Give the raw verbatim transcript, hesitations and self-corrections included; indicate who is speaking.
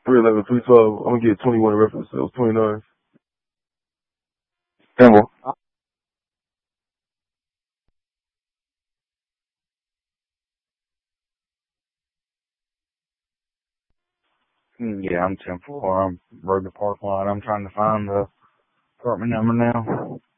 Speaker 1: three eleven, three twelve. I'm gonna get twenty-one reference sales, twenty-nine.
Speaker 2: Temple. Yeah, I'm ten four. I'm Road to Park Lot. I'm trying to find the apartment number now.